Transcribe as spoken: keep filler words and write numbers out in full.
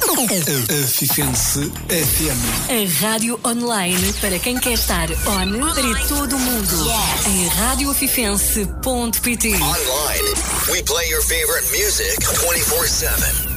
Afifense F M. A rádio online para quem quer estar on para todo o mundo. Yes. Em rádio afifense ponto pt. Online, we play your favorite music twenty-four seven.